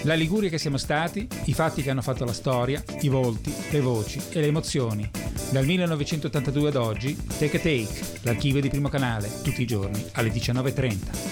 La Liguria che siamo stati, i fatti che hanno fatto la storia, i volti, le voci e le emozioni. Dal 1982 ad oggi, Take a Take, l'archivio di Primo Canale, tutti i giorni alle 19:30.